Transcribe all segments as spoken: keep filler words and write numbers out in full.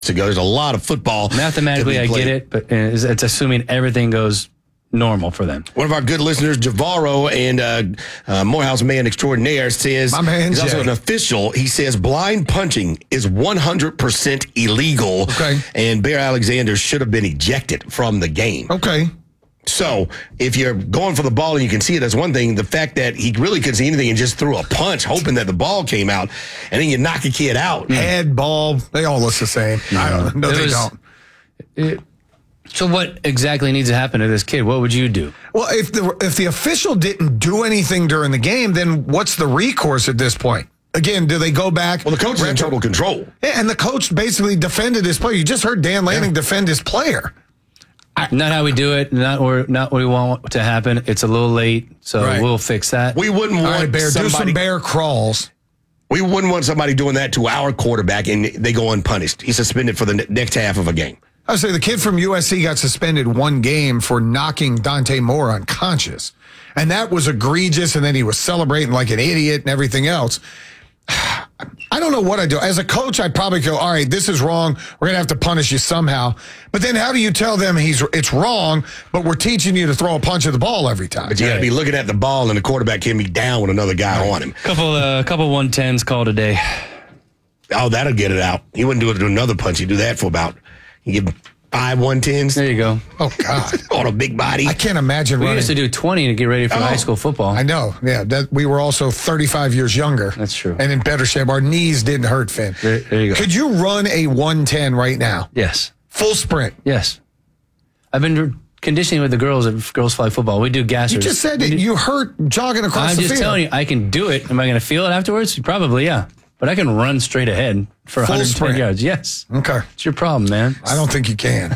ago. There's a lot of football. Mathematically, I get it, but it's, it's assuming everything goes normal for them. One of our good listeners, Javaro, and uh, uh, Morehouse man extraordinaire, says, My man, he's also Jay. an official. He says blind punching is one hundred percent illegal, Okay. and Bear Alexander should have been ejected from the game. Okay. So if you're going for the ball and you can see it, that's one thing. The fact that he really couldn't see anything and just threw a punch, hoping that the ball came out, and then you knock a kid out. Head, ball, they all look the same. I don't know. No, It they was- don't. It, so what exactly needs to happen to this kid? What would you do? Well, if the if the official didn't do anything during the game, then what's the recourse at this point? Again, do they go back? Well, the coach is in total control. Yeah, and the coach basically defended his player. You just heard Dan Lanning yeah. defend his player. Not how we do it. Not or not what we want to happen. It's a little late, so Right. we'll fix that. We wouldn't All want right, Bear, somebody, do some bear crawls. We wouldn't want somebody doing that to our quarterback and they go unpunished. He's suspended for the ne- next half of a game. I would say the kid from U S C got suspended one game for knocking Dante Moore unconscious. And that was egregious, and then he was celebrating like an idiot and everything else. I don't know what I do. As a coach, I'd probably go, all right, this is wrong. We're going to have to punish you somehow. But then how do you tell them he's it's wrong, but we're teaching you to throw a punch at the ball every time? But you got to be looking at the ball, and the quarterback can be down with another guy on him. Couple, uh, couple one tens called a day. Oh, that'll get it out. He wouldn't do it to another punch. He'd do that for about, you give five one tens. There you go. Oh, God. On a big body. I can't imagine We running. used to do twenty to get ready for Oh. high school football. I know. Yeah, that we were also thirty-five years younger. That's true. And in better shape. Our knees didn't hurt, Finn. There, there you go. Could you run a one ten right now? Yes. Full sprint. Yes. I've been conditioning with the girls at Girls Flag Football. We do gassers. You just said that you hurt jogging across I'm the just field. telling you, I can do it. Am I going to feel it afterwards? Probably, yeah. But I can run straight ahead for Full one hundred ten sprint. yards. Yes. Okay. It's your problem, man. I don't think you can.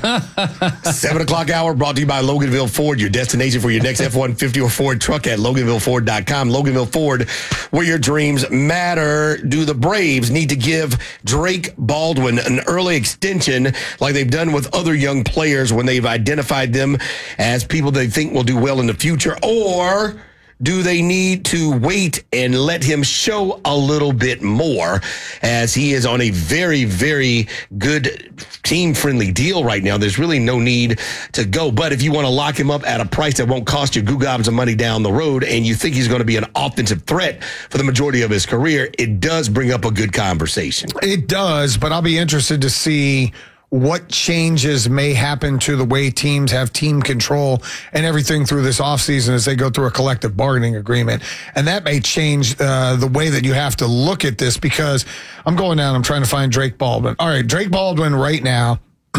Seven o'clock hour brought to you by Loganville Ford, your destination for your next F one fifty or Ford truck at Loganville Ford dot com. Loganville Ford, where your dreams matter. Do the Braves need to give Drake Baldwin an early extension like they've done with other young players when they've identified them as people they think will do well in the future? Or do they need to wait and let him show a little bit more, as he is on a very, very good team-friendly deal right now? There's really no need to go. But if you want to lock him up at a price that won't cost you goo gobs of money down the road, and you think he's going to be an offensive threat for the majority of his career, it does bring up a good conversation. It does, but I'll be interested to see what changes may happen to the way teams have team control and everything through this offseason as they go through a collective bargaining agreement. And that may change uh, the way that you have to look at this, because I'm going down, I'm trying to find Drake Baldwin. All right, Drake Baldwin right now,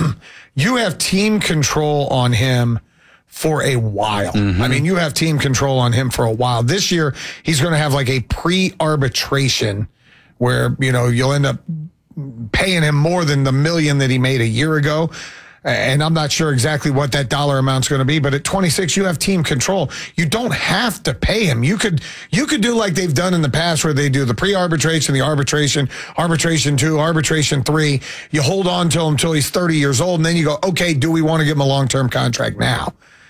you have team control on him for a while. Mm-hmm. I mean, you have team control on him for a while. This year, he's going to have like a pre-arbitration where, you know, you'll end up paying him more than the million that he made a year ago. And I'm not sure exactly what that dollar amount's going to be, but at twenty-six, you have team control. You don't have to pay him. You could, you could do like they've done in the past, where they do the pre-arbitration, the arbitration, arbitration two, arbitration three. You hold on to him until he's thirty years old, and then you go, okay, do we want to give him a long-term contract now?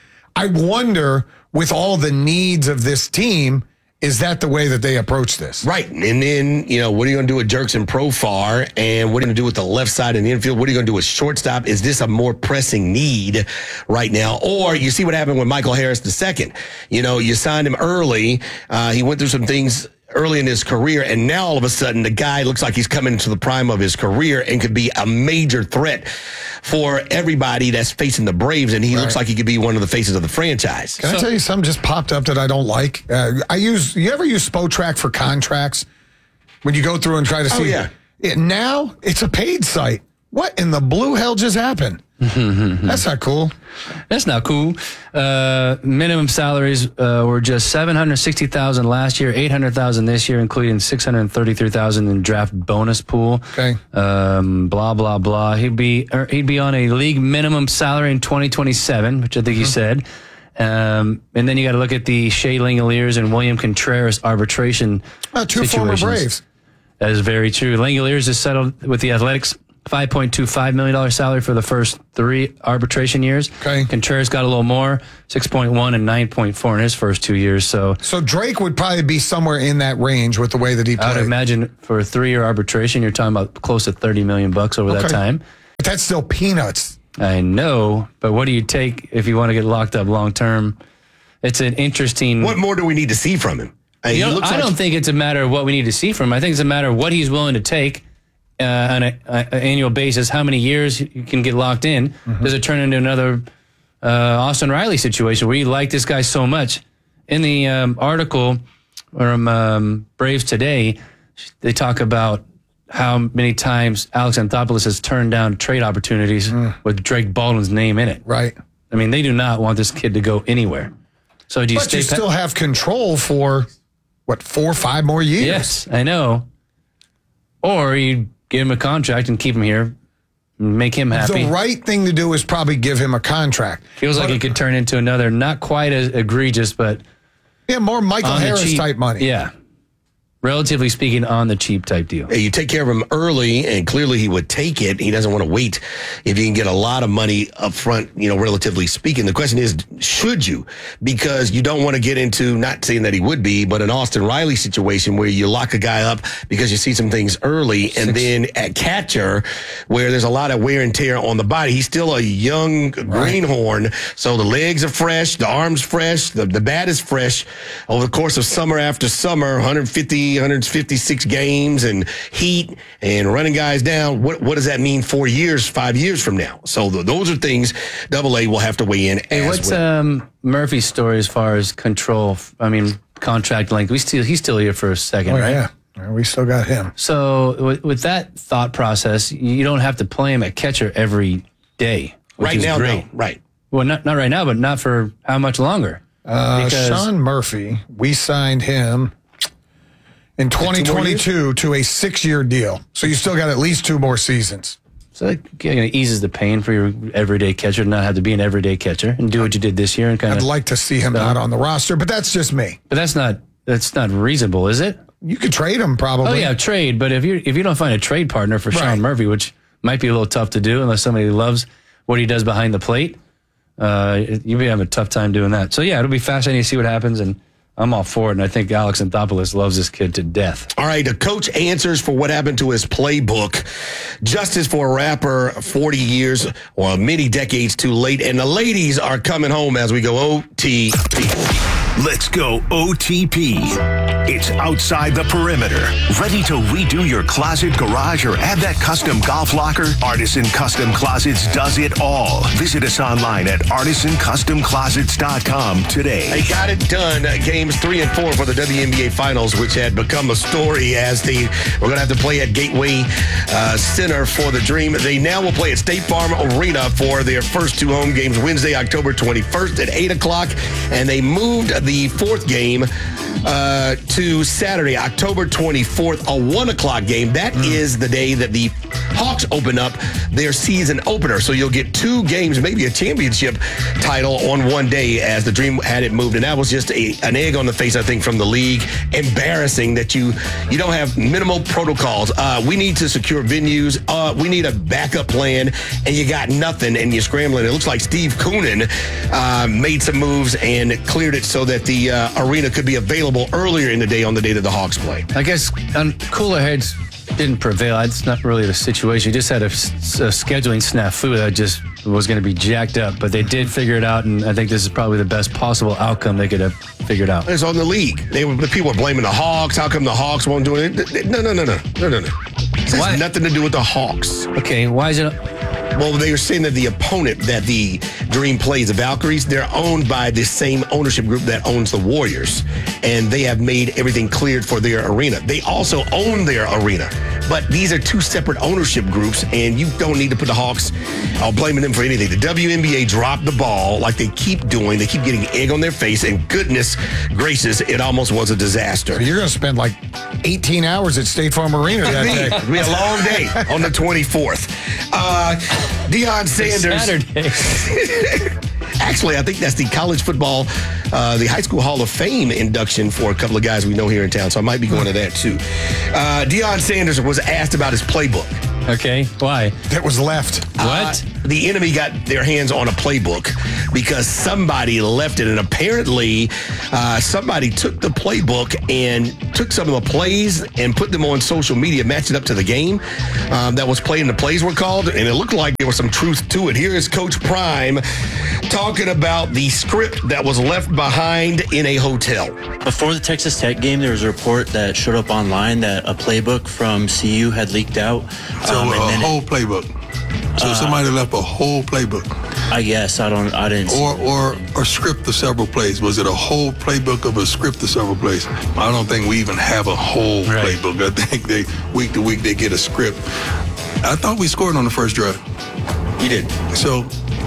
I wonder, with all the needs of this team, is that the way that they approach this? Right. And then, you know, what are you going to do with Jerks and Profar? And what are you going to do with the left side and the infield? What are you going to do with shortstop? Is this a more pressing need right now? Or you see what happened with Michael Harris the second. You know, you signed him early. Uh, he went through some things early in his career, and now all of a sudden the guy looks like he's coming into the prime of his career and could be a major threat for everybody that's facing the Braves, and he Right. looks like he could be one of the faces of the franchise. Can I tell you something just popped up that I don't like? Uh, I use, you ever use Spotrac for contracts? When you go through and try to Oh, see. yeah. It, now it's a paid site. What in the blue hell just happened? That's not cool. That's not cool. Uh, minimum salaries uh, were just seven hundred sixty thousand dollars last year, eight hundred thousand dollars this year, including six hundred thirty-three thousand dollars in draft bonus pool. Okay. Um, blah, blah, blah. He'd be, er, he'd be on a league minimum salary in twenty twenty-seven, which I think you said. Um, and then you got to look at the Shea Langoliers and William Contreras arbitration Uh, two former situations. Braves. That is very true. Langoliers is settled with the Athletics, five point two five million dollars salary for the first three arbitration years. Okay. Contreras got a little more, six point one and nine point four in his first two years. So So Drake would probably be somewhere in that range with the way that he I would played. imagine for a three-year arbitration, you're talking about close to thirty million bucks over that Okay. time. that's still peanuts. I know, but what do you take if you want to get locked up long term? It's an interesting. What more do we need to see from him? I, mean, you know, he looks I like, don't think it's a matter of what we need to see from him. I think it's a matter of what he's willing to take uh, on an annual basis. How many years you can get locked in? Mm-hmm. Does it turn into another uh, Austin Riley situation where you like this guy so much? In the um, article from um, Braves Today, they talk about how many times Alex Anthopoulos has turned down trade opportunities mm. with Drake Baldwin's name in it. Right. I mean, they do not want this kid to go anywhere. So do you but stay you still have control for, what, four or five more years? Yes, I know. Or you give him a contract and keep him here, make him happy. The right thing to do is probably give him a contract. Feels but like it could turn into another, not quite as egregious, but... Yeah, more Michael Harris cheap, type money. Yeah. Relatively speaking, on the cheap type deal. You take care of him early, and clearly he would take it. He doesn't want to wait if you can get a lot of money up front, you know, relatively speaking. The question is, should you? Because you don't want to get into, not saying that he would be, but an Austin Riley situation where you lock a guy up because you see some things early, and Six. then at catcher, where there's a lot of wear and tear on the body. He's still a young right. greenhorn, so the legs are fresh, the arms fresh, the, the bat is fresh. Over the course of summer after summer, one hundred fifty, one hundred fifty-six games and heat and running guys down. What what does that mean four years, five years from now? So th- those are things Double A will have to weigh in. Hey, as what's well. um, Murphy's story as far as control? I mean, contract length. We still he's still here for a second, oh, right? Yeah. We still got him. So with, with that thought process, you don't have to play him at catcher every day. Which Right is now, great. no. Right. Well, not not right now, but not for how much longer? Uh, Because- Sean Murphy, we signed him in twenty twenty-two to a six-year deal. So you still got at least two more seasons. So it kind of eases the pain for your everyday catcher to not have to be an everyday catcher and do what you did this year and kind I'd of. like to see him So- not on the roster, but that's just me. But that's not that's not reasonable, is it? You could trade him probably. Oh yeah, trade. But if you if you don't find a trade partner for Right. Sean Murphy, which might be a little tough to do unless somebody loves what he does behind the plate, uh, you may have a tough time doing that. So yeah, it'll be fascinating to see what happens, and I'm all for it. And I think Alex Anthopoulos loves this kid to death. All right, the coach answers for what happened to his playbook. Justice for a rapper forty years or many decades too late. And the ladies are coming home as we go O T P. Let's go O T P. It's Outside the Perimeter. Ready to redo your closet, garage, or add that custom golf locker? Artisan Custom Closets does it all. Visit us online at artisan custom closets dot com today. They got it done. Games three and four for the W N B A Finals, which had become a story as the we're going to have to play at Gateway uh, Center for the Dream. They now will play at State Farm Arena for their first two home games Wednesday, October twenty-first at eight o'clock. And they moved the fourth game uh, to Saturday, October twenty-fourth, a one o'clock game. That mm. is the day that the Hawks open up their season opener. So you'll get two games, maybe a championship title on one day as the Dream had it moved. And that was just a, an egg on the face, I think, from the league. Embarrassing that you you don't have minimal protocols. Uh, we need to secure venues. Uh, we need a backup plan. And you got nothing, and you're scrambling. It looks like Steve Koonin uh, made some moves and cleared it so that the uh, arena could be available earlier in the day on the day that the Hawks play. I guess um, cooler heads didn't prevail. It's not really the situation. You just had a, a scheduling snafu that just was going to be jacked up, but they did figure it out, and I think this is probably the best possible outcome they could have figured out. It's on the league. They were, the people were blaming the Hawks. How come the Hawks won't do it? No, no, no, no, no, no, no. This has Why? nothing to do with the Hawks. Okay, why is it? Well, they were saying that the opponent that the Dream plays, the Valkyries, they're owned by the same ownership group that owns the Warriors, and they have made everything cleared for their arena. They also own their arena, but these are two separate ownership groups, and you don't need to put the Hawks, I'll blaming them for anything. The W N B A dropped the ball like they keep doing. They keep getting egg on their face, and goodness gracious, it almost was a disaster. You're going to spend like eighteen hours at State Farm Arena that day. It'll be a long day on the twenty-fourth. Uh, Deion Sanders. Saturday. Actually, I think that's the college football, uh, the high school Hall of Fame induction for a couple of guys we know here in town, so I might be going to that too. Uh, Deion Sanders was asked about his playbook. Okay, why? That was left. What? Uh, the enemy got their hands on a playbook because somebody left it, and apparently uh, somebody took the playbook and took some of the plays and put them on social media, matched it up to the game um, that was played, and the plays were called, and it looked like there was some truth to it. Here is Coach Prime talking about the script that was left behind in a hotel. Before the Texas Tech game, there was a report that showed up online that a playbook from C U had leaked out. So um, a and then whole it, playbook. So uh, somebody left a whole playbook, I guess I don't. I didn't. See or or a script of several plays. Was it a whole playbook of a script of several plays? I don't think we even have a whole Right. playbook. I think they week to week they get a script. I thought we scored on the first drive. You did. So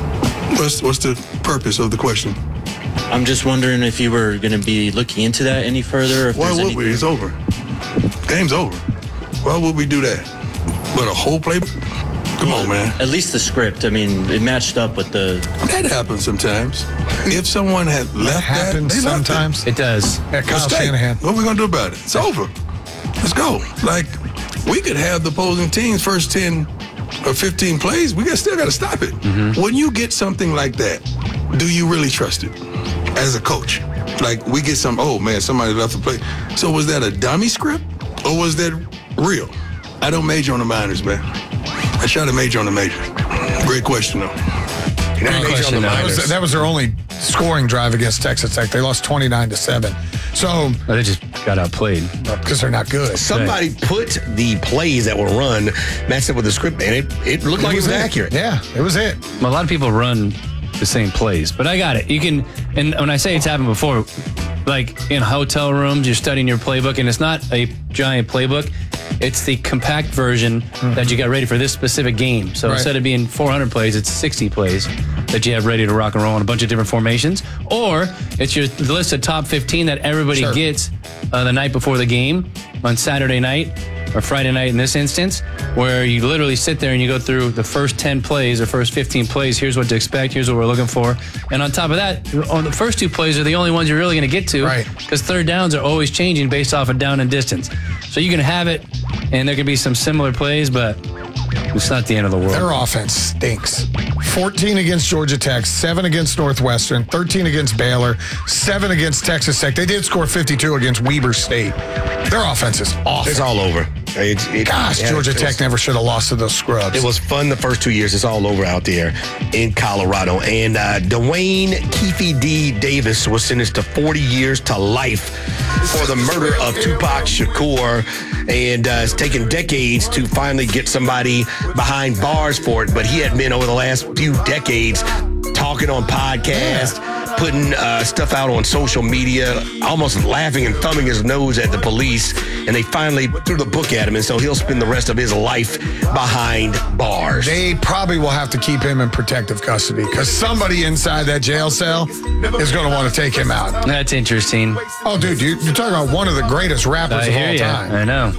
what's what's the purpose of the question? I'm just wondering if you were going to be looking into that any further. If Why there's would anything- we? It's over. Game's over. Why would we do that? But a whole playbook? Come on, man. At least the script. I mean, it matched up with the. That happens sometimes. If someone had left Happens that, they left sometimes. It does. Yeah, Kyle Mistake. Shanahan. What are we gonna do about it? It's over. Let's go. Like we could have the opposing team's first ten or fifteen plays. We got still got to stop it. Mm-hmm. When you get something like that, do you really trust it as a coach? Like we get some. Oh man, somebody left the play. So was that a dummy script or was that real? I don't major on the minors, man. I shot a major on the majors. Great question though. You know, Good major on question, the though. That was, minors. that was their only scoring drive against Texas Tech. They lost twenty-nine to seven. So, Oh, they just got outplayed. because they're not good. Somebody put the plays that were run, matched up with the script, and it, it looked like it was it. accurate. Yeah, it was it. A lot of people run the same plays, but I got it. You can, and when I say it's happened before, like in hotel rooms, you're studying your playbook, and it's not a giant playbook. It's the compact version that you got ready for this specific game. So Right. instead of being four hundred plays, it's sixty plays that you have ready to rock and roll in a bunch of different formations. Or it's your list of top fifteen that everybody Sure. gets uh, the night before the game on Saturday night or Friday night in this instance, where you literally sit there and you go through the first ten plays or first fifteen plays. Here's what to expect. Here's what we're looking for. And on top of that, on the first two plays are the only ones you're really going to get to. Right. Because third downs are always changing based off of down and distance. So you can have it, and there could be some similar plays, but it's not the end of the world. Their offense stinks. fourteen against Georgia Tech, seven against Northwestern, thirteen against Baylor, seven against Texas Tech. They did score fifty-two against Weber State. Their offense is awful. It's all over. It's, it, Gosh, yeah, Georgia it Tech was- never should have lost to those scrubs. It was fun the first two years. It's all over out there in Colorado. And uh, Dwayne Keefe D. Davis was sentenced to forty years to life for the murder of Tupac Shakur. And uh, it's taken decades to finally get somebody behind bars for it. But he had been over the last few decades talking on podcasts, putting uh, stuff out on social media, almost laughing and thumbing his nose at the police. And they finally threw the book at him. And so he'll spend the rest of his life behind bars. They probably will have to keep him in protective custody because somebody inside that jail cell is going to want to take him out. That's interesting. Oh, dude, you, you're talking about one of the greatest rappers I of hear all you. time. I know.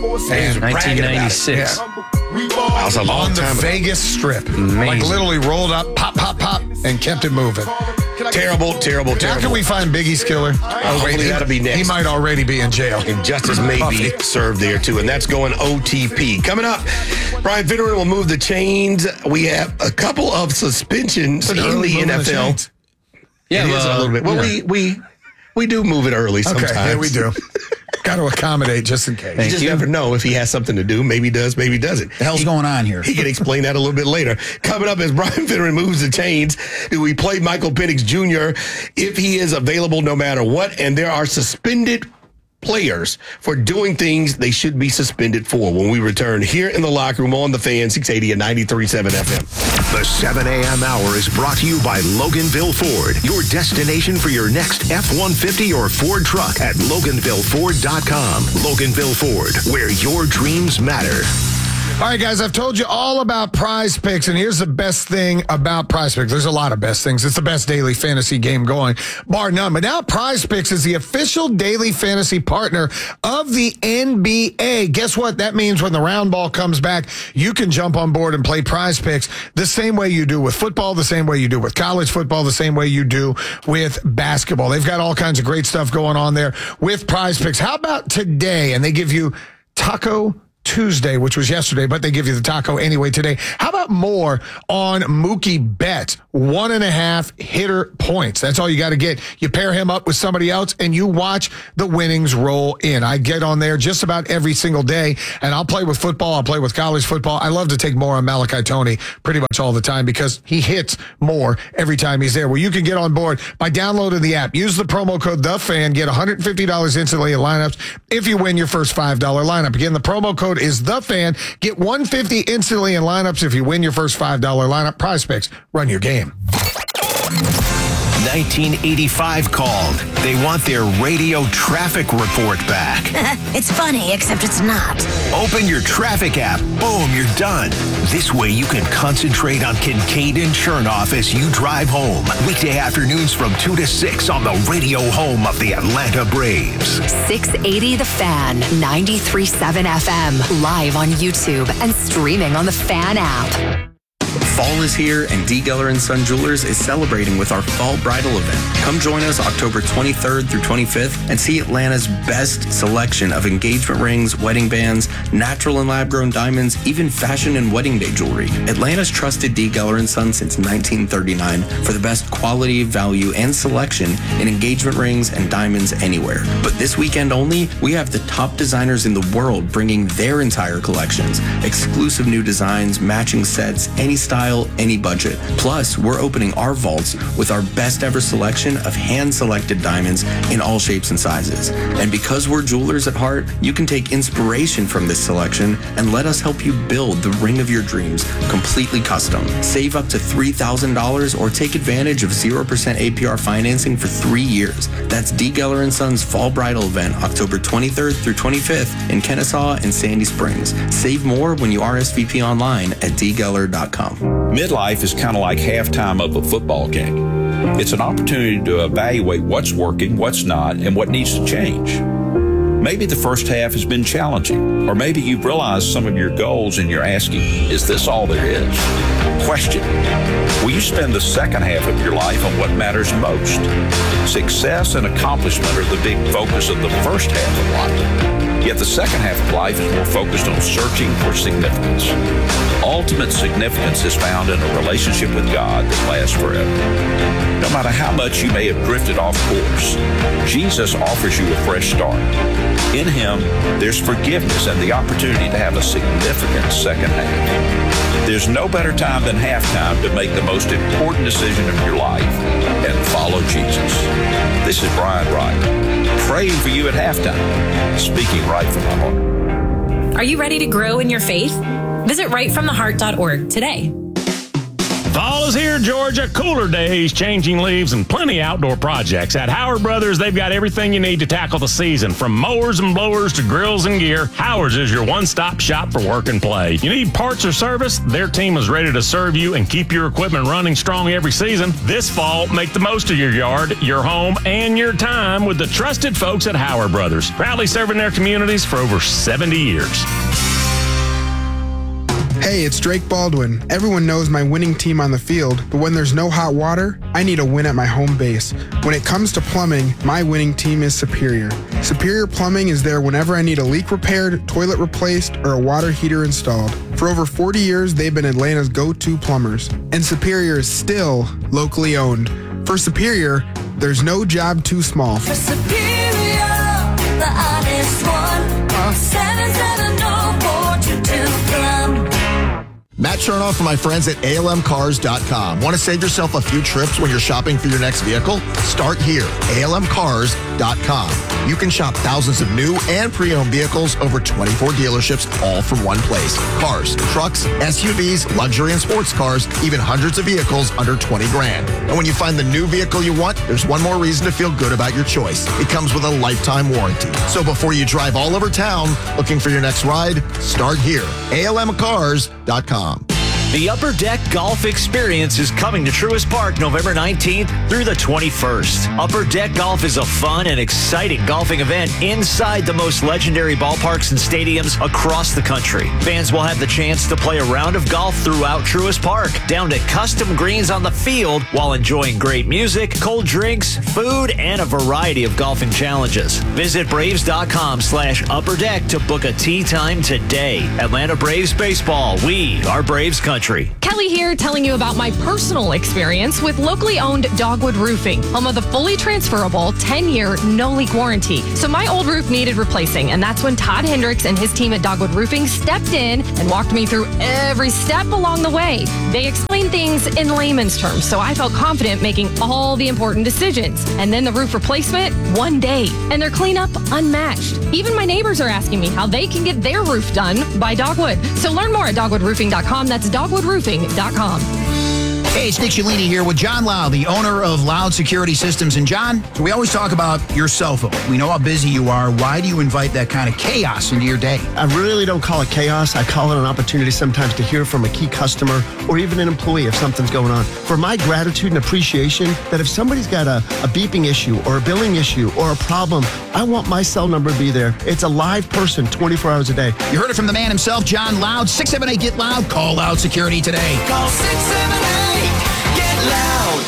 And nineteen ninety-six. That was a long on the time ago. Vegas Strip. Like Amazing. literally rolled up, pop, pop, pop, and kept it moving. Terrible, terrible, How terrible. can we find Biggie's killer? Oh, hopefully he, that'll be next. he might already be in jail. And justice may be served there too, and that's going O T P. Coming up, Brian Fitterer will move the chains. We have a couple of suspensions in Early the moving N F L. chains. Yeah, It is well, a little bit. Well, yeah. we we we do move it early sometimes. Okay, yeah, we do. Got to accommodate just in case. You Thank just you. never know if he has something to do. Maybe he does, maybe he doesn't. The hell's going on here? He can explain that a little bit later. Coming up as Brian Fitterer moves the chains, do we play Michael Penix Junior if he is available no matter what? And there are suspended players for doing things they should be suspended for when we return here in the locker room on the Fan, six eighty and ninety-three point seven F M. The seven a.m. hour is brought to you by Loganville Ford, your destination for your next F one fifty or Ford truck at Loganville Ford dot com. Loganville Ford, where your dreams matter. All right, guys, I've told you all about Prize Picks, and here's the best thing about Prize Picks. There's a lot of best things. It's the best daily fantasy game going, bar none. But now Prize Picks is the official daily fantasy partner of the N B A. Guess what? That means when the round ball comes back, you can jump on board and play Prize Picks the same way you do with football, the same way you do with college football, the same way you do with basketball. They've got all kinds of great stuff going on there with Prize Picks. How about today? And they give you Taco Tuesday, which was yesterday, but they give you the taco anyway today. How about more on Mookie Betts? One and a half hitter points. That's all you got to get. You pair him up with somebody else and you watch the winnings roll in. I get on there just about every single day, and I'll play with football. I'll play with college football. I love to take more on Malachi Toney pretty much all the time because he hits more every time he's there. Well, you can get on board by downloading the app. Use the promo code THEFAN. Get one hundred fifty dollars instantly in lineups if you win your first five dollars lineup. Again, the promo code is THEFAN. Get one hundred fifty dollars instantly in lineups if you win your first five dollars lineup. Prize Picks. Run your game. nineteen eighty-five called. They want their radio traffic report back. It's funny, except it's not. Open your traffic app. Boom, you're done. This way you can concentrate on Kincaid and Chernoff as you drive home. Weekday afternoons from two to six on the radio home of the Atlanta Braves. six eighty The Fan, ninety-three point seven F M, live on YouTube and streaming on the Fan app. Fall is here, and D. Geller and Son Jewelers is celebrating with our Fall Bridal event. Come join us October twenty-third through twenty-fifth and see Atlanta's best selection of engagement rings, wedding bands, natural and lab-grown diamonds, even fashion and wedding day jewelry. Atlanta's trusted D. Geller and Son since nineteen thirty-nine for the best quality, value, and selection in engagement rings and diamonds anywhere. But this weekend only, we have the top designers in the world bringing their entire collections, exclusive new designs, matching sets, any style, any budget. Plus, we're opening our vaults with our best ever selection of hand-selected diamonds in all shapes and sizes. And because we're jewelers at heart, you can take inspiration from this selection and let us help you build the ring of your dreams completely custom. Save up to three thousand dollars or take advantage of zero percent A P R financing for three years. That's D. Geller and Son's Fall Bridal event, October twenty-third through twenty-fifth in Kennesaw and Sandy Springs. Save more when you R S V P online at d geller dot com. Midlife is kind of like halftime of a football game. It's an opportunity to evaluate what's working, what's not, and what needs to change. Maybe the first half has been challenging, or maybe you've realized some of your goals and you're asking, is this all there is? Question, will you spend the second half of your life on what matters most? Success and accomplishment are the big focus of the first half of life. Yet the second half of life is more focused on searching for significance. Ultimate significance is found in a relationship with God that lasts forever. No matter how much you may have drifted off course, Jesus offers you a fresh start. In Him, there's forgiveness and the opportunity to have a significant second half. There's no better time than halftime to make the most important decision of your life and follow Jesus. This is Brian Wright, praying for you at halftime, speaking right from my heart. Are you ready to grow in your faith? Visit right from the heart dot org today. Fall is here, Georgia. Cooler days, changing leaves, and plenty of outdoor projects. At Howard Brothers, they've got everything you need to tackle the season. From mowers and blowers to grills and gear, Howard's is your one-stop shop for work and play. You need parts or service? Their team is ready to serve you and keep your equipment running strong every season. This fall, make the most of your yard, your home, and your time with the trusted folks at Howard Brothers. Proudly serving their communities for over seventy years. Hey, it's Drake Baldwin. Everyone knows my winning team on the field, but when there's no hot water, I need a win at my home base. When it comes to plumbing, my winning team is Superior. Superior Plumbing is there whenever I need a leak repaired, toilet replaced, or a water heater installed. For over forty years, they've been Atlanta's go-to plumbers. And Superior is still locally owned. For Superior, there's no job too small. For Superior, the honest one, call seven seven zero four two two plum. Matt Chernoff for my friends at A L M cars dot com. Want to save yourself a few trips when you're shopping for your next vehicle? Start here, A L M cars dot com. You can shop thousands of new and pre-owned vehicles, over twenty-four dealerships, all from one place. Cars, trucks, S U Vs, luxury and sports cars, even hundreds of vehicles under twenty grand. And when you find the new vehicle you want, there's one more reason to feel good about your choice. It comes with a lifetime warranty. So before you drive all over town looking for your next ride, start here, A L M cars dot com. The Upper Deck Golf Experience is coming to Truist Park November nineteenth through the twenty-first. Upper Deck Golf is a fun and exciting golfing event inside the most legendary ballparks and stadiums across the country. Fans will have the chance to play a round of golf throughout Truist Park, down to custom greens on the field, while enjoying great music, cold drinks, food, and a variety of golfing challenges. Visit Braves.com slash Upper Deck to book a tee time today. Atlanta Braves Baseball. We are Braves Country. Kelly here telling you about my personal experience with locally owned Dogwood Roofing, home of the fully transferable ten-year no-leak warranty. So my old roof needed replacing, and that's when Todd Hendricks and his team at Dogwood Roofing stepped in and walked me through every step along the way. They explained things in layman's terms, so I felt confident making all the important decisions. And then the roof replacement, one day, and their cleanup unmatched. Even my neighbors are asking me how they can get their roof done by Dogwood. So learn more at dogwood roofing dot com. That's dogwood roofing dot com. Hey, it's Nick Cialini here with John Loud, the owner of Loud Security Systems. And John, we always talk about your cell phone. We know how busy you are. Why do you invite that kind of chaos into your day? I really don't call it chaos. I call it an opportunity sometimes to hear from a key customer or even an employee if something's going on. For my gratitude and appreciation that if somebody's got a, a beeping issue or a billing issue or a problem, I want my cell number to be there. It's a live person twenty-four hours a day. You heard it from the man himself, John Loud. six seven eight, get loud. Call Loud Security today. Call six seven eight, get loud.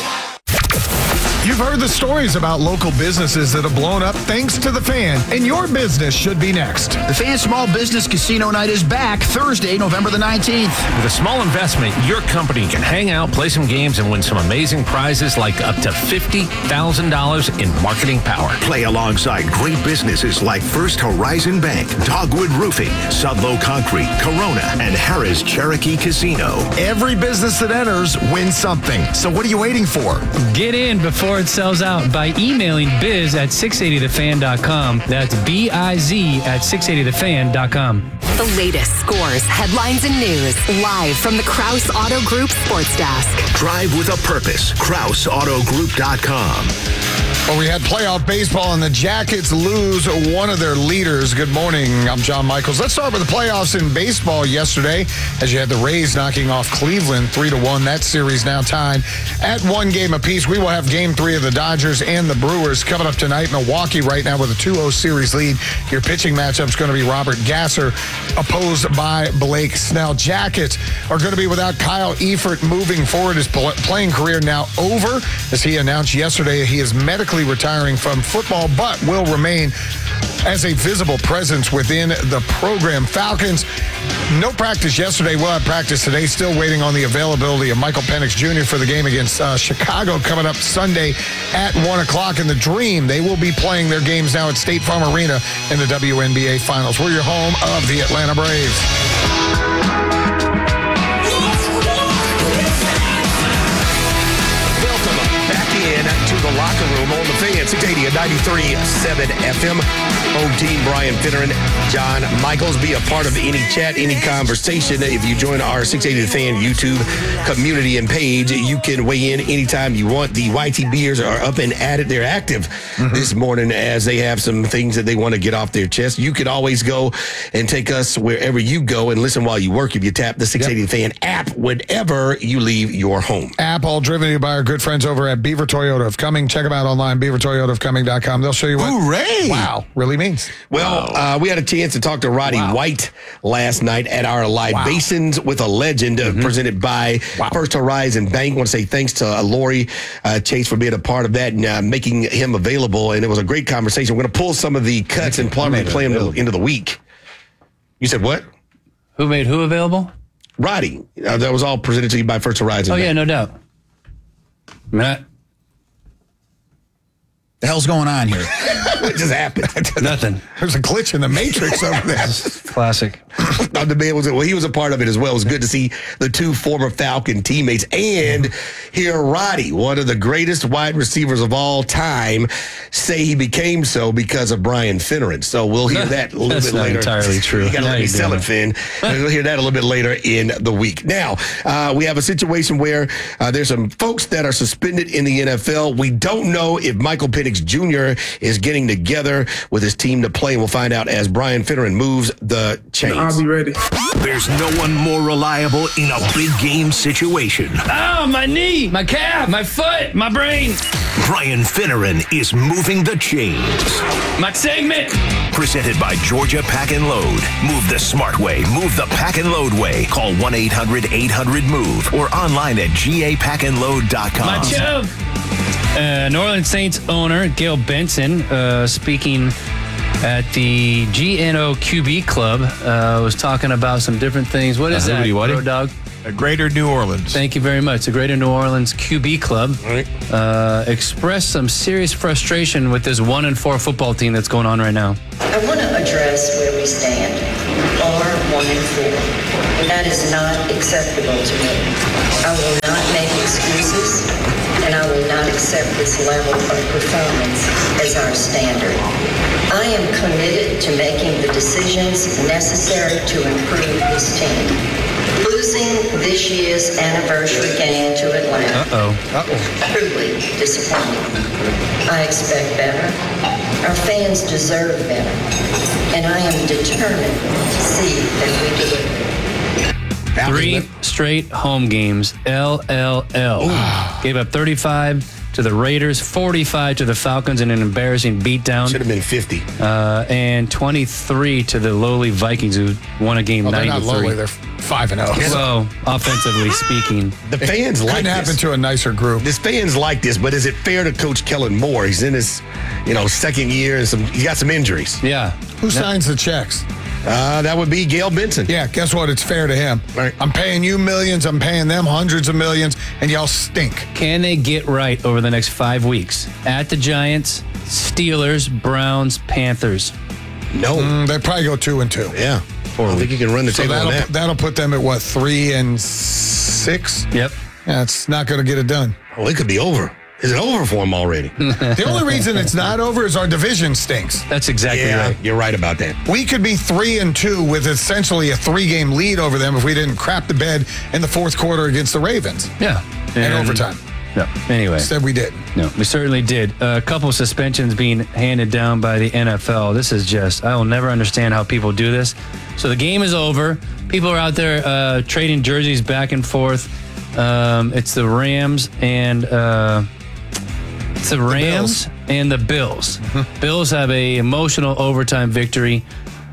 You've heard the stories about local businesses that have blown up thanks to the Fan, and your business should be next. The Fan Small Business Casino Night is back Thursday, November the nineteenth. With a small investment, your company can hang out, play some games, and win some amazing prizes like up to fifty thousand dollars in marketing power. Play alongside great businesses like First Horizon Bank, Dogwood Roofing, Sudlow Concrete, Corona, and Harrah's Cherokee Casino. Every business that enters wins something. So what are you waiting for? Get in before it sells out by emailing biz at six eighty the fan dot com. That's B I Z at six eighty the fan dot com. The latest scores, headlines, and news live from the Kraus Auto Group Sports Desk. Drive with a purpose. Kraus Auto Group dot com. Well, we had playoff baseball, and the Jackets lose one of their leaders. Good morning. I'm John Michaels. Let's start with the playoffs in baseball yesterday, as you had the Rays knocking off Cleveland three to one. That series now tied at one game apiece. We will have game three of the Dodgers and the Brewers coming up tonight. Milwaukee right now with a two oh series lead. Your pitching matchup is going to be Robert Gasser, opposed by Blake Snell. Jackets are going to be without Kyle Eifert moving forward. His playing career now over, as he announced yesterday he is medically retiring from football, but will remain as a visible presence within the program. Falcons, no practice yesterday. We'll have practice today. Still waiting on the availability of Michael Penix Junior for the game against uh, Chicago coming up Sunday at one o'clock. In the Dream, they will be playing their games now at State Farm Arena in the W N B A Finals. We're your home of the Atlanta Braves. To the locker room on the Fan, six eighty and ninety-three point seven F M. Home team, Brian Finneran, John Michaels. Be a part of any chat, any conversation. If you join our six eighty The Fan YouTube community and page, you can weigh in anytime you want. The Y T Beers are up and at it. They're active mm-hmm. this morning as they have some things that they want to get off their chest. You can always go and take us wherever you go and listen while you work if you tap the six eighty yep. The Fan app whenever you leave your home. App all driven to you by our good friends over at Beaver Toyota of Cumming. Check them out online, beaver toyota of cumming dot com. They'll show you what Hooray! Wow really means. Well, wow. uh, we had a chance to talk to Roddy wow. White last night at our Libations wow. with a Legend mm-hmm. uh, presented by wow. First Horizon Bank. I want to say thanks to uh, Lori uh, Chase for being a part of that and uh, making him available. And it was a great conversation. We're going to pull some of the cuts and probably play them into, into the week. You said what? Who made who available? Roddy. Uh, that was all presented to you by First Horizon Oh, Bank. yeah, no doubt. Matt? The hell's going on here? What just happened? Nothing. There's a glitch in the Matrix over there. Classic. The man was well. He was a part of it as well. It was good to see the two former Falcon teammates and hear Roddy, one of the greatest wide receivers of all time, say he became so because of Brian Finneran. So we'll hear that a little That's bit not later. Entirely true. You got to let me sell it, Finn. We'll hear that a little bit later in the week. Now uh, we have a situation where uh, there's some folks that are suspended in the N F L. We don't know if Michael Penix Penix Junior is getting together with his team to play. We'll find out as Brian Finneran moves the chains. I'll be ready. There's no one more reliable in a big game situation. Oh, my knee, my calf, my foot, my brain. Brian Finneran is moving the chains. My segment. Presented by Georgia Pack and Load. Move the smart way. Move the Pack and Load way. Call one eight hundred eight hundred move or online at G A pack and load dot com. My chub. Uh, New Orleans Saints owner Gail Benson, uh, speaking at the G N O Q B Club, uh, was talking about some different things. What is Uh, that, what? Road Dog? A Greater New Orleans. Thank you very much. The Greater New Orleans Q B Club uh, expressed some serious frustration with this one and four football team that's going on right now. I want to address where we stand. We are one and four, and that is not acceptable to me. I will not make excuses, and I will not accept this level of performance as our standard. I am committed to making the decisions necessary to improve this team. Losing this year's anniversary game to Atlanta. Uh-oh. Uh-oh. Truly disappointing. I expect better. Our fans deserve better. And I am determined to see that we do it. Three straight home games. L L L. Gave up thirty-five to the Raiders, forty-five to the Falcons in an embarrassing beatdown. Should have been fifty. Uh, and twenty-three to the lowly Vikings, who won a game Well, they're ninety-three. not lowly. They're five and oh. So, offensively speaking. The fans it like couldn't this. happen to a nicer group. This fans like this, but is it fair to Coach Kellen Moore? He's in his, you know, second year and some. He got some injuries. Yeah. Who signs the checks? Uh, that would be Gail Benson. Yeah, guess what? It's fair to him. Right. I'm paying you millions. I'm paying them hundreds of millions, and y'all stink. Can they get right over the next five weeks? At the Giants, Steelers, Browns, Panthers. No. Mm, they probably go two and two. Yeah. I think you can run the So table on that'll, that. that'll put them at what, three and six? Yep. Yeah, it's not going to get it done. Well, it could be over. Is it over for him already? The only reason it's not over is our division stinks. That's exactly yeah, right. You're right about that. We could be three and two with essentially a three-game lead over them if we didn't crap the bed in the fourth quarter against the Ravens. Yeah. And, overtime. No. Anyway. Instead, we didn't. No, we certainly did. A couple of suspensions being handed down by the N F L. This is just, I will never understand how people do this. So the game is over. People are out there uh, trading jerseys back and forth. Um, it's the Rams and uh, it's the Rams the and the Bills. Mm-hmm. Bills have a emotional overtime victory,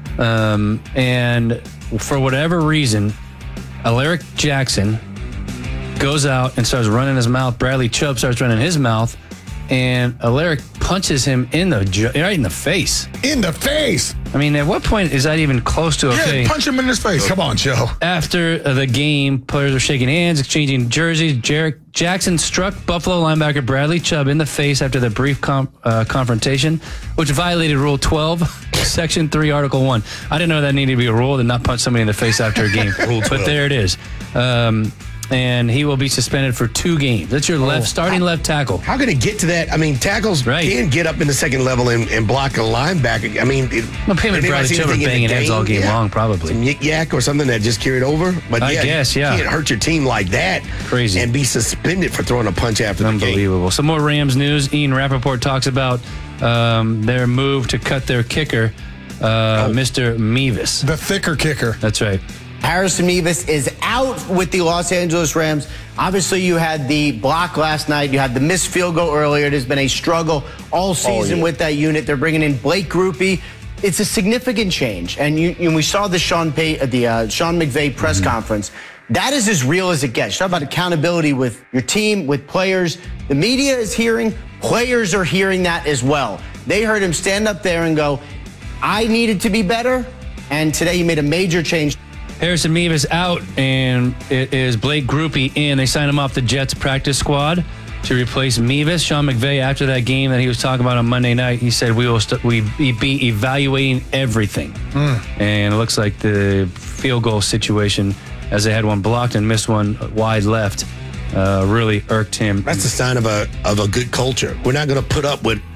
um, and for whatever reason, Alaric Jackson goes out and starts running his mouth. Bradley Chubb starts running his mouth, and Alaric punches him in the ju- right in the face. In the face. I mean, at what point is that even close to okay? Yeah, punch him in his face. Come on, Joe. After the game, players are shaking hands, exchanging jerseys. Jarek Jackson struck Buffalo linebacker Bradley Chubb in the face after the brief com- uh, confrontation, which violated Rule twelve, Section three, Article one. I didn't know that needed to be a rule to not punch somebody in the face after a game. Rule twelve. But there it is. Um, and he will be suspended for two games. That's your left, Oh, starting how, left tackle. How can it get to that? I mean, tackles right. can get up in the second level and, and block a linebacker. I mean, it, well, him and Bradley Chubb are banging heads all game yeah. long, probably. Some yik yak or something that just carried over. But I yeah, guess, you yeah. can't hurt your team like that. Crazy. And be suspended for throwing a punch after the game. Unbelievable. Some more Rams news. Ian Rappaport talks about um, their move to cut their kicker, uh, oh. Mister Mevis. The thicker kicker. That's right. Harrison Mevis is out with the Los Angeles Rams. Obviously, you had the block last night. You had the missed field goal earlier. There's been a struggle all season oh, yeah. with that unit. They're bringing in Blake Grupe. It's a significant change. And you, you we saw the Sean, Pay, the uh, Sean McVay press mm-hmm. conference. That is as real as it gets. Talk about accountability with your team, with players. The media is hearing. Players are hearing that as well. They heard him stand up there and go, I needed to be better. And today he made a major change. Harrison Mevis out, and it is Blake Grupe in. They signed him off the Jets practice squad to replace Mevis. Sean McVay, after that game that he was talking about on Monday night, he said we will st- we be evaluating everything. Mm. And it looks like the field goal situation, as they had one blocked and missed one wide left, uh, really irked him. That's a sign of a of a good culture. We're not going to put up with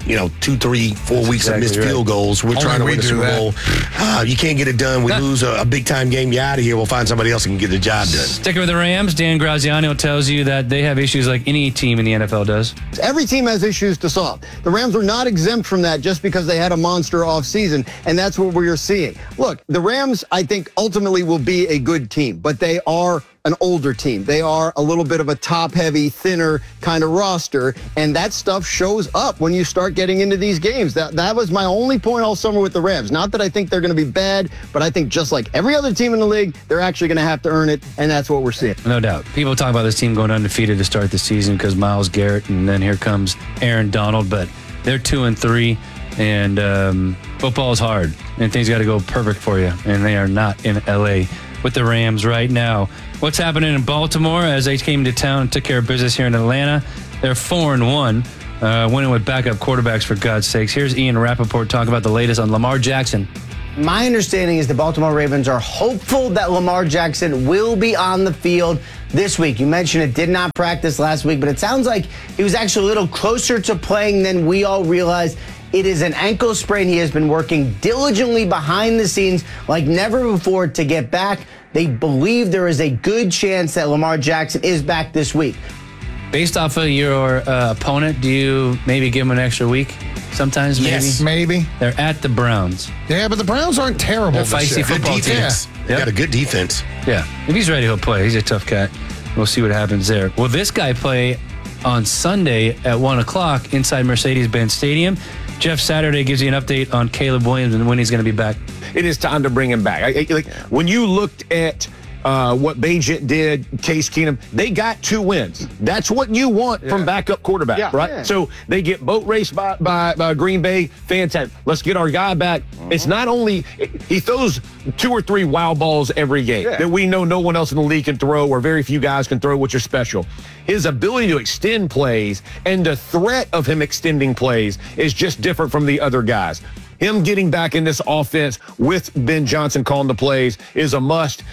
you know, two, three, four weeks exactly of missed right. field goals. We're Only trying to we win the do Super that. Bowl. Uh, you can't get it done. We lose a, a big-time game. You're out of here. We'll find somebody else who can get the job done. Sticking with the Rams, Dan Graziano tells you that they have issues like any team in the N F L does. Every team has issues to solve. The Rams are not exempt from that just because they had a monster offseason, and that's what we're seeing. Look, the Rams, I think, ultimately will be a good team, but they are an older team. They are a little bit of a top-heavy, thinner kind of roster, and that stuff shows up when you start getting into these games. That that was my only point all summer with the Rams. Not that I think they're going to be bad, but I think just like every other team in the league, they're actually going to have to earn it, and that's what we're seeing. No doubt. People talk about this team going undefeated to start the season because Myles Garrett, and then here comes Aaron Donald, but they're two and three, and um, football is hard, and things got to go perfect for you, and they are not in L A with the Rams right now. What's happening in Baltimore as they came to town and took care of business here in Atlanta? They're four and one, uh, winning with backup quarterbacks, for God's sakes. Here's Ian Rappaport talking about the latest on Lamar Jackson. My understanding is the Baltimore Ravens are hopeful that Lamar Jackson will be on the field this week. You mentioned it did not practice last week, but it sounds like he was actually a little closer to playing than we all realized. It is an ankle sprain. He has been working diligently behind the scenes like never before to get back. They believe there is a good chance that Lamar Jackson is back this week. Based off of your uh, opponent, do you maybe give him an extra week? Sometimes, maybe? Yes, maybe. They're at the Browns. Yeah, but the Browns aren't terrible. They're this feisty year. football Good team. defense. Yeah. They got a good defense. Yeah. If he's ready, he'll play. He's a tough cat. We'll see what happens there. Will this guy play on Sunday at one o'clock inside Mercedes-Benz Stadium? Jeff Saturday gives you an update on Caleb Williams and when he's going to be back. It is time to bring him back. I, I, like, when you looked at uh, what Bagent did, Case Keenum, they got two wins. That's what you want yeah. from backup quarterback, yeah. right? Yeah. So they get boat raced by, by, by Green Bay. Fantastic. Let's get our guy back. Mm-hmm. It's not only he throws two or three wow balls every game yeah. that we know no one else in the league can throw, or very few guys can throw, which are special. His ability to extend plays and the threat of him extending plays is just different from the other guys. Him getting back in this offense with Ben Johnson calling the plays is a must.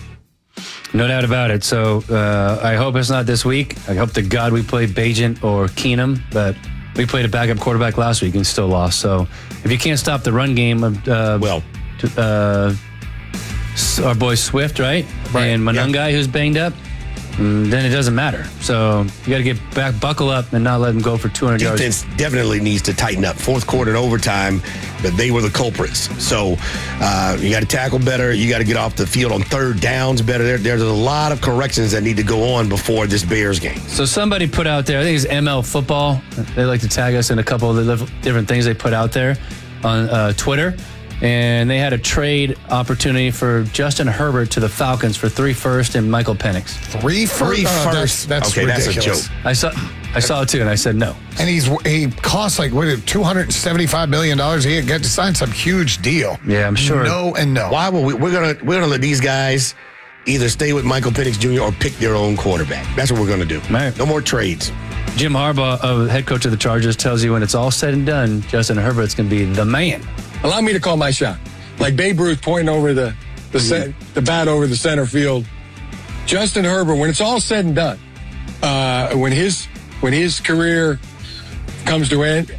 No doubt about it. So uh, I hope it's not this week. I hope to God we play Bagent or Keenum, but we played a backup quarterback last week and still lost. So if you can't stop the run game of uh, well, uh, our boy Swift, right, right. and Monangai, yeah. who's banged up, then it doesn't matter. So you got to get back, buckle up, and not let them go for two hundred yards. Defense definitely needs to tighten up. Fourth quarter and overtime, but they were the culprits. So uh, you got to tackle better. You got to get off the field on third downs better. There, there's a lot of corrections that need to go on before this Bears game. So somebody put out there, I think it's M L Football. They like to tag us in a couple of the different things they put out there on uh, Twitter. And they had a trade opportunity for Justin Herbert to the Falcons for three first and Michael Penix. Three first? Three oh, first. That's, that's okay, ridiculous. that's a joke. I saw, I saw it too, and I said no. And he's he costs like what two hundred seventy-five million dollars. He got to sign some huge deal. Yeah, I'm sure. No and no. Why will we? We're gonna we're gonna let these guys either stay with Michael Penix Junior or pick their own quarterback. That's what we're gonna do. Right. No more trades. Jim Harbaugh, uh, head coach of the Chargers, tells you when it's all said and done, Justin Herbert's gonna be the man. Allow me to call my shot. Like Babe Ruth pointing over the the, mm-hmm. cent, the bat over the center field. Justin Herbert, when it's all said and done, uh, when his when his career comes to end,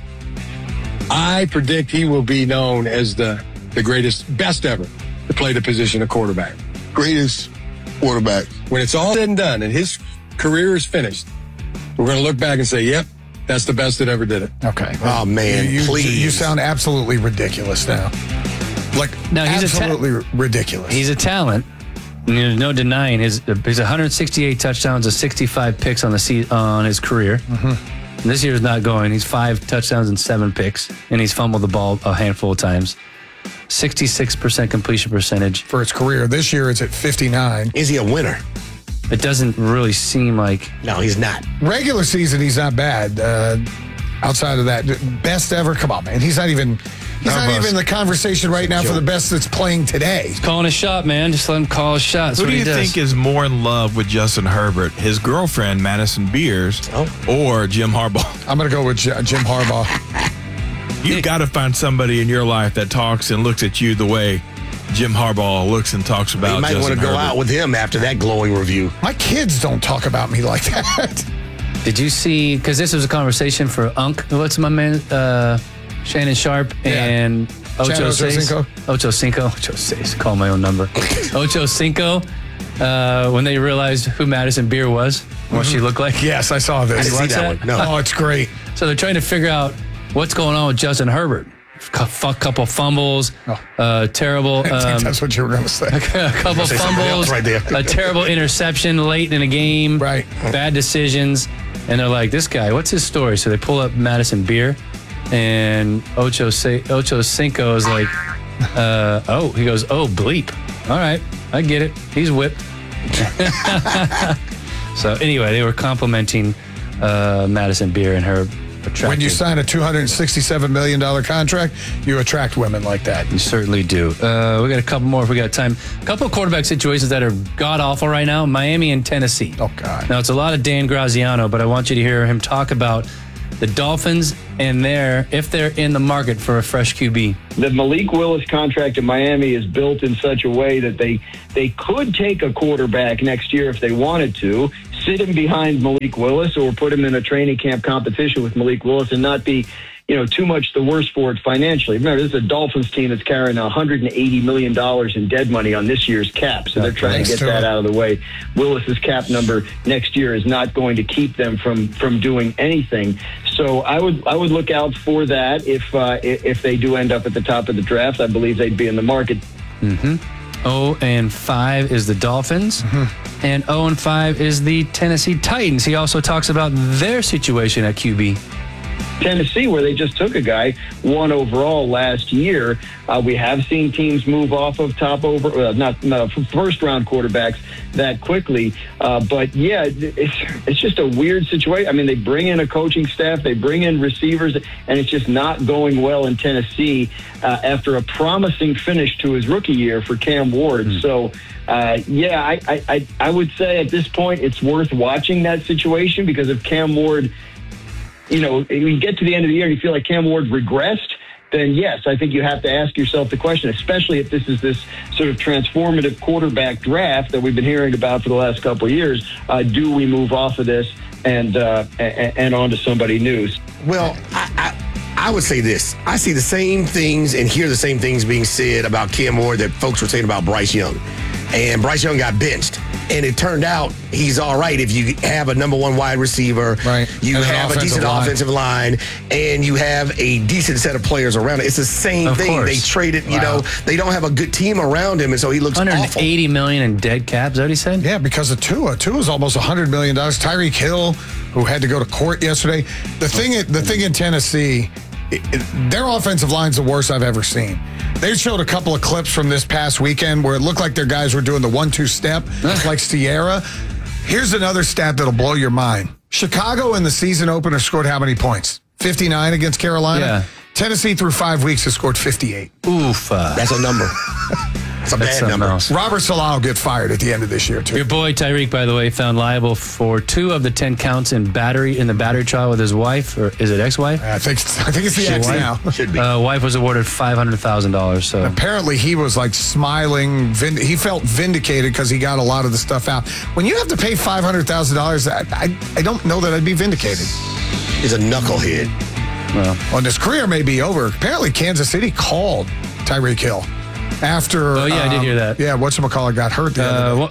I predict he will be known as the the greatest, best ever to play the position of quarterback. Greatest quarterback. When it's all said and done and his career is finished, we're going to look back and say, yep, that's the best that ever did it. Okay. Oh, man, you, you, please. You sound absolutely ridiculous now. Like, no, he's absolutely a ta- ridiculous. He's a talent. There's no denying his. He's one hundred sixty-eight touchdowns, and sixty-five picks on the se- on his career. Mm-hmm. This year's not going. He's five touchdowns and seven picks, and he's fumbled the ball a handful of times. sixty-six percent completion percentage for his career. This year it's at fifty-nine. Is he a winner? It doesn't really seem like. No, he's not. Regular season, he's not bad. Uh, outside of that, best ever. Come on, man. He's not even. He's not, not even in the conversation right now for the best that's playing today. He's calling his shot, man. Just let him call his shot. That's Who what do he you does. think is more in love with Justin Herbert, his girlfriend, Madison Beers, oh. or Jim Harbaugh? I'm going to go with J- Jim Harbaugh. You've got to find somebody in your life that talks and looks at you the way Jim Harbaugh looks and talks about You might Justin want to go Herbert. out with him after that glowing review. My kids don't talk about me like that. Did you see, because this was a conversation for Unk, what's my man, uh, Shannon Sharp and Ocho Seis. Ocho Cinco. Ocho Seis, call my own number. Ocho Cinco, uh, when they realized who Madison Beer was, what Mhm. she looked like. Yes, I saw this. Did you I watch didn't see that? that one. No. Oh, it's great. So they're trying to figure out what's going on with Justin Herbert. A couple fumbles, uh, terrible. I think Um, that's what you were going to say. a couple Say something fumbles, else right there. a terrible interception late in a game, right? Bad decisions, and they're like, "This guy, what's his story?" So they pull up Madison Beer, and Ocho Se- Ocho Cinco is like, uh, "Oh," he goes, "Oh, bleep. All right, I get it. He's whipped." So anyway, they were complimenting uh, Madison Beer and her. Attractive. When you sign a two hundred sixty-seven million dollars contract, you attract women like that. You certainly do. Uh, we got a couple more if we got time. A couple of quarterback situations that are god-awful right now. Miami and Tennessee. Oh, God. Now, it's a lot of Dan Graziano, but I want you to hear him talk about the Dolphins and their, if they're in the market for a fresh Q B. The Malik Willis contract in Miami is built in such a way that they they could take a quarterback next year if they wanted to, sit him behind Malik Willis or put him in a training camp competition with Malik Willis and not be, you know, too much the worse for it financially. Remember, this is a Dolphins team that's carrying one hundred eighty million dollars in dead money on this year's cap, so they're trying to get that out of the way. Willis's cap number next year is not going to keep them from from doing anything. So I would I would look out for that if uh, if they do end up at the top of the draft. I believe they'd be in the market. Mm-hmm. oh and five is the Dolphins, mm-hmm. and oh and five is the Tennessee Titans. He also talks about their situation at Q B. Tennessee, where they just took a guy one overall last year. Uh, we have seen teams move off of top over, uh, not, not first round quarterbacks that quickly. Uh, but yeah, it's it's just a weird situation. I mean, they bring in a coaching staff, they bring in receivers, and it's just not going well in Tennessee uh, after a promising finish to his rookie year for Cam Ward. Mm. So. Uh, yeah, I, I, I would say at this point it's worth watching that situation because if Cam Ward, you know, you get to the end of the year and you feel like Cam Ward regressed, then yes, I think you have to ask yourself the question, especially if this is this sort of transformative quarterback draft that we've been hearing about for the last couple of years. Uh, do we move off of this and uh, and, and on to somebody new? Well, I, I, I would say this. I see the same things and hear the same things being said about Cam Ward that folks were saying about Bryce Young. And Bryce Young got benched. And it turned out he's all right if you have a number one wide receiver, right? You And an have a offensive decent line. offensive line, and you have a decent set of players around it. It's the same Of thing. course. They traded, you Wow. know, they don't have a good team around him, and so he looks one hundred awful. eighty million in dead cap. Is that what he said? Yeah, because of Tua. Tua's almost one hundred million dollars. Tyreek Hill, who had to go to court yesterday. The thing, the thing in Tennessee, it, it, their offensive line's the worst I've ever seen. They showed a couple of clips from this past weekend where it looked like their guys were doing the one two step, like Sierra. Here's another stat that'll blow your mind. Chicago in the season opener scored how many points? fifty-nine against Carolina? Yeah. Tennessee through five weeks has scored fifty-eight. Oof. Uh, That's a number. It's a That's bad something number. else. Robert Salah will get fired at the end of this year, too. Your boy Tyreek, by the way, found liable for two of the ten counts in battery in the battery trial with his wife, or is it ex-wife? I think I think it's the ex now. Should be. Uh, wife was awarded five hundred thousand dollars. So Apparently, he was like smiling. Vind- he felt vindicated because he got a lot of the stuff out. When you have to pay five hundred thousand dollars, I, I I don't know that I'd be vindicated. He's a knucklehead. well, Well, his career may be over. Apparently, Kansas City called Tyreek Hill after. Oh, yeah, I did um, hear that. Yeah, whatchamacallit got hurt the uh, other day. well,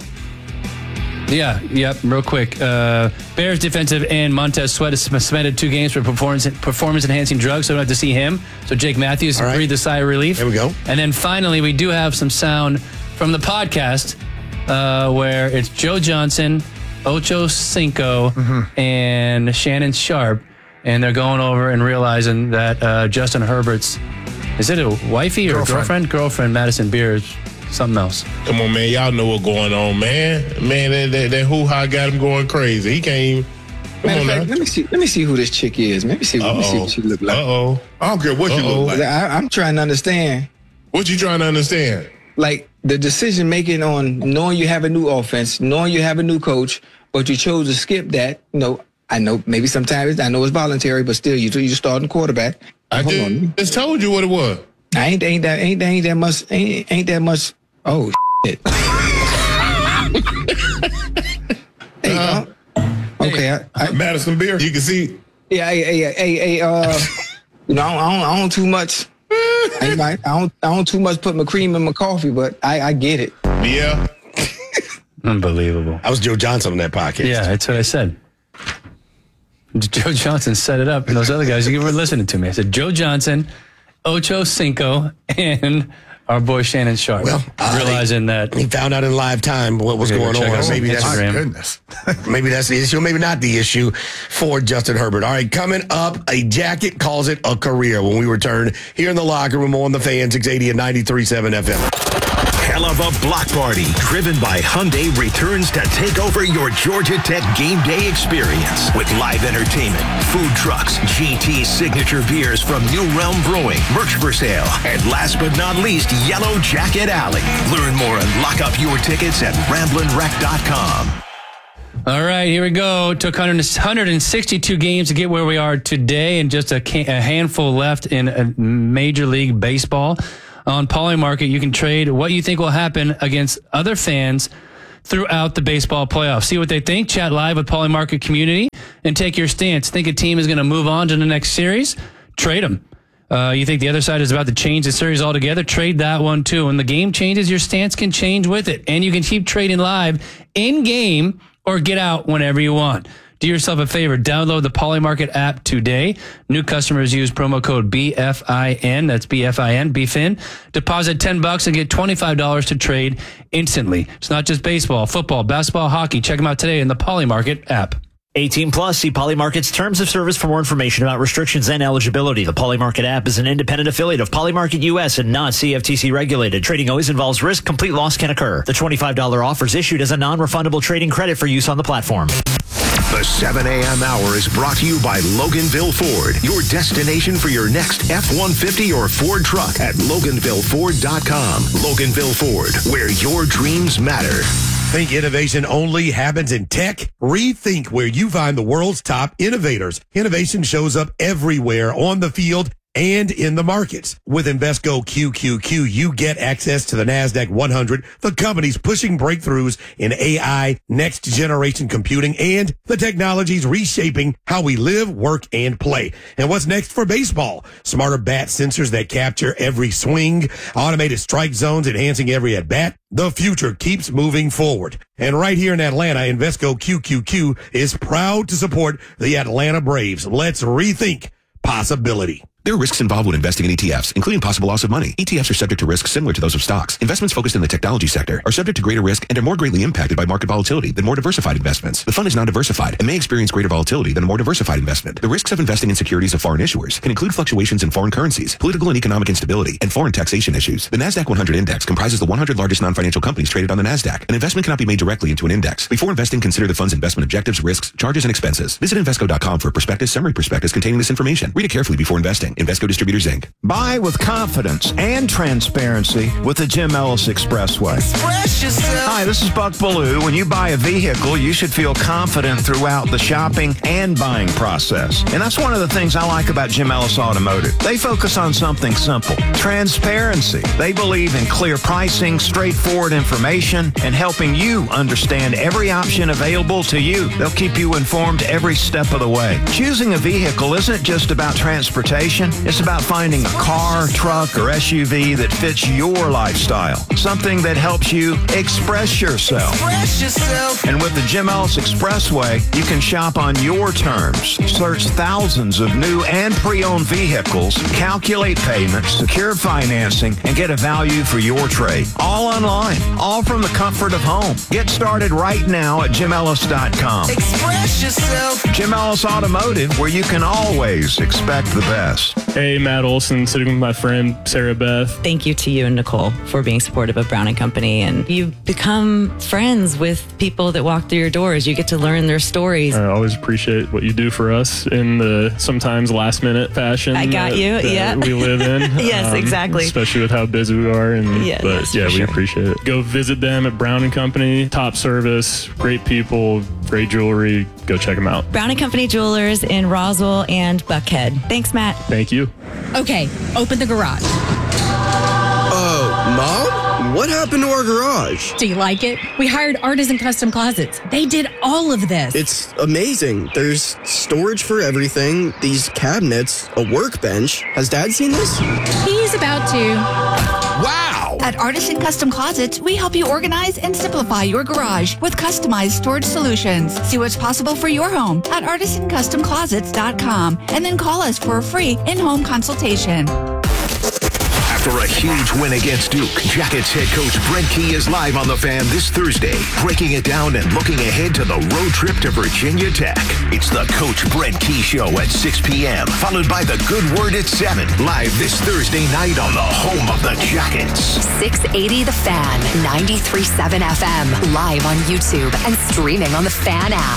yeah, yep. Real quick, uh, Bears defensive end Montez Sweat is suspended two games for performance performance enhancing drugs, so we don't have to see him. So Jake Matthews right. breathed a sigh of relief. There we go. And then finally, we do have some sound from the podcast uh, where it's Joe Johnson, Ocho Cinco, Mm-hmm. and Shannon Sharp, and they're going over and realizing that uh, Justin Herbert's, is it a wifey or Girlfriend. girlfriend? Girlfriend, Madison Beer, is something else. Come on, man. Y'all know what's going on, man. Man, that, that, that hoo-ha got him going crazy. He can't even... Come Matter on of now. fact, let me see. Let me see who this chick is. Let me see. Let me see what she look like. Uh-oh. I don't care what you Uh-oh. look like. I, I'm trying to understand, What you trying to understand? like the decision making on knowing you have a new offense, knowing you have a new coach, but you chose to skip that. You know, I know maybe sometimes I know it's voluntary, but still, you you starting quarterback. I Hold just, on. just told you what it was. I ain't ain't that ain't that ain't that much ain't ain't that much. Oh shit. Hey, Uh, uh, Okay, I, I, Madison beer. You can see. Yeah, hey, hey, hey, hey uh, you know, I don't, I don't, I don't too much. I, I don't, I don't too much put my cream in my coffee, but I, I get it. Yeah. Unbelievable. I was Joe Johnson on that podcast. Yeah, that's what I said. Joe Johnson set it up, and those other guys, you were listening to me. I said, Joe Johnson, Ocho Cinco, and our boy Shannon Sharp. Well, uh, realizing that he found out in live time what was Okay, going go check on. out Maybe some that's Instagram. Goodness. maybe that's the issue. Maybe not the issue for Justin Herbert. All right, coming up, a jacket calls it a career when we return here in the locker room on the Fan six eighty and ninety-three point seven F M. Hell of a block party driven by Hyundai returns to take over your Georgia Tech game day experience with live entertainment, food trucks, G T signature beers from New Realm Brewing, merch for sale, and last but not least, Yellow Jacket Alley. Learn more and lock up your tickets at ramblin rec dot com. All right, here we go. Took one hundred sixty-two games to get where we are today, and just a, ca- a handful left in uh, Major League Baseball. On Polymarket, you can trade what you think will happen against other fans throughout the baseball playoffs. See what they think. Chat live with Polymarket community and take your stance. Think a team is going to move on to the next series? Trade them. Uh, you think the other side is about to change the series altogether? Trade that one too. When the game changes, your stance can change with it. And you can keep trading live in-game or get out whenever you want. Do yourself a favor. Download the Polymarket app today. New customers use promo code B F I N. That's B F I N, B F I N. Deposit ten bucks and get twenty-five dollars to trade instantly. It's not just baseball, football, basketball, hockey. Check them out today in the Polymarket app. eighteen plus, see Polymarket's terms of service for more information about restrictions and eligibility. The Polymarket app is an independent affiliate of Polymarket U S and not C F T C regulated. Trading always involves risk. Complete loss can occur. The twenty-five dollars offer is issued as a non-refundable trading credit for use on the platform. The seven a.m. hour is brought to you by Loganville Ford, your destination for your next F one fifty or Ford truck at loganville ford dot com. Loganville Ford, where your dreams matter. Think innovation only happens in tech? Rethink where you find the world's top innovators. Innovation shows up everywhere on the field and in the markets. With Invesco Q Q Q, you get access to the NASDAQ one hundred, the companies pushing breakthroughs in A I, next generation computing, and the technologies reshaping how we live, work, and play. And what's next for baseball? Smarter bat sensors that capture every swing, automated strike zones enhancing every at-bat. The future keeps moving forward. And right here in Atlanta, Invesco Q Q Q is proud to support the Atlanta Braves. Let's rethink possibility. There are risks involved when investing in E T Fs, including possible loss of money. E T Fs are subject to risks similar to those of stocks. Investments focused in the technology sector are subject to greater risk and are more greatly impacted by market volatility than more diversified investments. The fund is non-diversified and may experience greater volatility than a more diversified investment. The risks of investing in securities of foreign issuers can include fluctuations in foreign currencies, political and economic instability, and foreign taxation issues. The NASDAQ one hundred index comprises the one hundred largest non-financial companies traded on the NASDAQ. An investment cannot be made directly into an index. Before investing, consider the fund's investment objectives, risks, charges, and expenses. Visit Invesco dot com for a prospectus, summary prospectus containing this information. Read it carefully before investing. Invesco Distributors, Incorporated. Buy with confidence and transparency with the Jim Ellis Expressway. Hi, this is Buck Ballou. When you buy a vehicle, you should feel confident throughout the shopping and buying process. And that's one of the things I like about Jim Ellis Automotive. They focus on something simple, transparency. They believe in clear pricing, straightforward information, and helping you understand every option available to you. They'll keep you informed every step of the way. Choosing a vehicle isn't just about transportation. It's about finding a car, truck, or S U V that fits your lifestyle. Something that helps you express yourself. Express yourself. And with the Jim Ellis Expressway, you can shop on your terms. Search thousands of new and pre-owned vehicles, calculate payments, secure financing, and get a value for your trade. All online, all from the comfort of home. Get started right now at jim ellis dot com. Express yourself. Jim Ellis Automotive, where you can always expect the best. Hey, Matt Olson, sitting with my friend Sarah Beth. Thank you to you and Nicole for being supportive of Brown and Company. And you become friends with people that walk through your doors. You get to learn their stories. I always appreciate what you do for us in the sometimes last minute fashion. I got that, you, that yeah. we live in. Yes, exactly. Especially with how busy we are. And Yeah, but yes, yeah, for we sure. appreciate it. Go visit them at Brown and Company. Top service, great people, great jewelry. Go check them out. Brown and Company Jewelers in Roswell and Buckhead. Thanks, Matt. Thank you. Okay, open the garage. Uh, Mom? what happened to our garage? Do you like it? We hired Artisan Custom Closets. They did all of this. It's amazing. There's storage for everything, these cabinets, a workbench. Has Dad seen this? He's about to. Wow! At Artisan Custom Closets, we help you organize and simplify your garage with customized storage solutions. See what's possible for your home at artisan custom closets dot com and then call us for a free in-home consultation. After a huge win against Duke, Jackets head coach Brent Key is live on The Fan this Thursday, breaking it down and looking ahead to the road trip to Virginia Tech. It's the Coach Brent Key Show at six p.m., followed by The Good Word at seven, live this Thursday night on the home of the Jackets. six eighty The Fan, ninety-three point seven F M, live on YouTube and streaming on the Fan app.